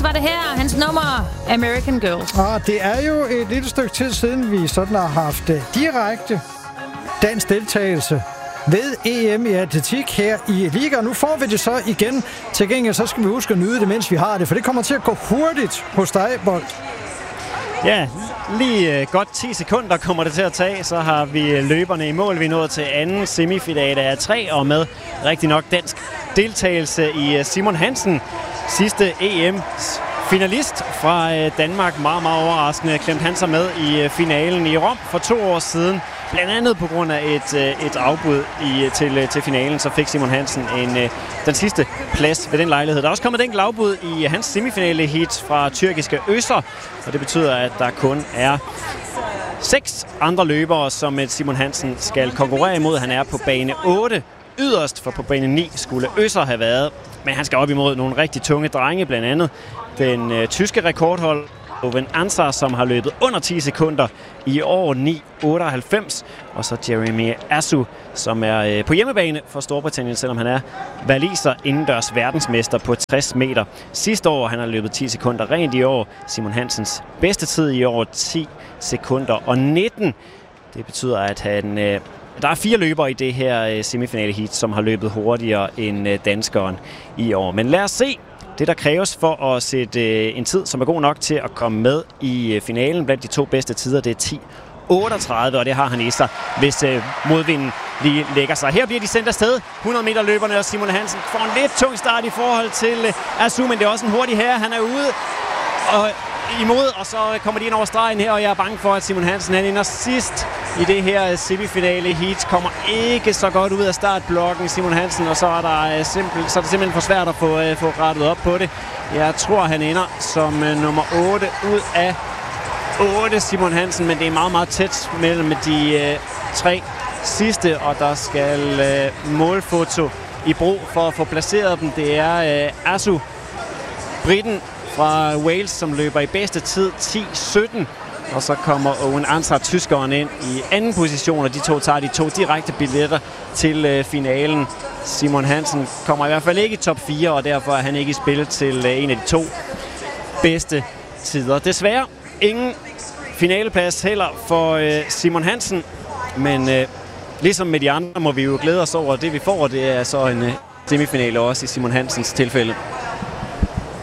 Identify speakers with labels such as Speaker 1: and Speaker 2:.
Speaker 1: var det her hans nummer American Girl.
Speaker 2: Og det er jo et lille stykke tid siden, vi sådan har haft direkte dansk deltagelse ved EM i atletik her i Liga. Nu får vi det så igen. Til gengæld så skal vi huske at nyde det, mens vi har det, for det kommer til at gå hurtigt hos dig, Bolt.
Speaker 3: Ja, lige godt 10 sekunder kommer det til at tage, så har vi løberne i mål. Vi er nået til anden semifinale af 3, og med rigtig nok dansk deltagelse i Simon Hansen. Sidste EM-finalist fra Danmark. Meget, meget overraskende klemte han sig med i finalen i Rom for 2 år siden. Blandt andet på grund af et afbud til finalen, så fik Simon Hansen den sidste plads ved den lejlighed. Der er også kommet et enkelt afbud i hans semifinale heat fra tyrkiske Özer, og det betyder, at der kun er 6 andre løbere, som Simon Hansen skal konkurrere imod. Han er på bane 8 yderst, for på bane 9 skulle Özer have været. Men han skal op imod nogle rigtig tunge drenge, blandt andet den tyske rekordhold Owen Ansar, som har løbet under 10 sekunder i år 9.98. Og så Jeremy Asu, som er på hjemmebane for Storbritannien, selvom han er waliser indendørs verdensmester på 60 meter. Sidste år han har løbet 10 sekunder rent i år. Simon Hansens bedste tid i år 10 sekunder og 19. Det betyder, at der er 4 løbere i det her semifinale heat, som har løbet hurtigere end danskeren i år. Men lad os se. Det, der kræves for at sætte en tid, som er god nok til at komme med i finalen blandt de 2 bedste tider, det er 10.38, og det har han i sig, hvis modvinden lige lægger sig. Her bliver de sendt afsted. 100 meter løberne, og Simon Hansen får en lidt tung start i forhold til Asu, men det er også en hurtig herre. Han er ude og imod, og så kommer de ind over stregen her, og jeg er bange for, at Simon Hansen han ender sidst i det her semifinale heat. Kommer ikke så godt ud af startblokken, Simon Hansen, og så er det simpelthen for svært at få rettet op på det. Jeg tror, han ender som nummer 8 ud af 8, Simon Hansen, men det er meget, meget tæt mellem de 3 sidste, og der skal målfoto i brug for at få placeret dem. Det er Asu, briten fra Wales, som løber i bedste tid 10.17. Og så kommer Owen Ansar, tyskeren, ind i anden position, og de to tager de 2 direkte billetter til finalen. Simon Hansen kommer i hvert fald ikke i top 4, og derfor er han ikke i spil til en af de 2 bedste tider. Desværre ingen finaleplads heller for Simon Hansen, men ligesom med de andre må vi jo glæde os over det, vi får. Det er så en semifinale også i Simon Hansens tilfælde.